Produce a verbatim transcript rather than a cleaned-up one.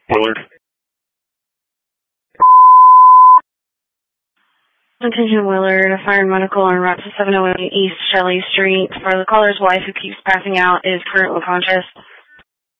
Willard. Attention Willard, a fire and medical on route to seven oh eight East Shelley Street for the caller's wife who keeps passing out is currently conscious.